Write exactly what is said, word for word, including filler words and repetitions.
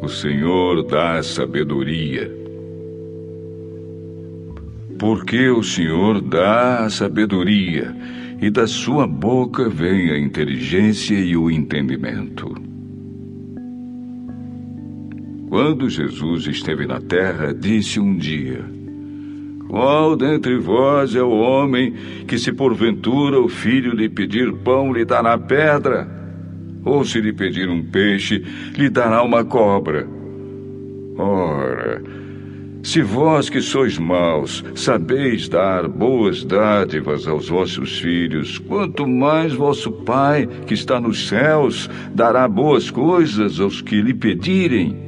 O Senhor dá sabedoria. Porque o Senhor dá a sabedoria, e da sua boca vem a inteligência e o entendimento. Quando Jesus esteve na terra, disse um dia: Qual dentre vós é o homem que, se porventura o filho lhe pedir pão, lhe dará pedra? Ou se lhe pedir um peixe, lhe dará uma cobra? Ora, se vós que sois maus, sabeis dar boas dádivas aos vossos filhos, quanto mais vosso Pai, que está nos céus, dará boas coisas aos que lhe pedirem.